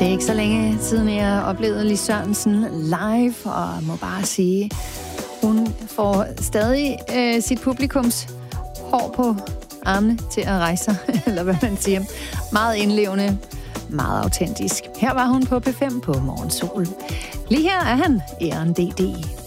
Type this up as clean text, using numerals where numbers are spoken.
Det er ikke så længe siden, jeg oplevede Lis Sørensen live, og må bare sige, hun får stadig sit publikums hår på armene til at rejse sig, eller hvad man siger. Meget indlevende, meget autentisk. Her var hun på P5 på Morgensol. Lige her er han, Eren D.D.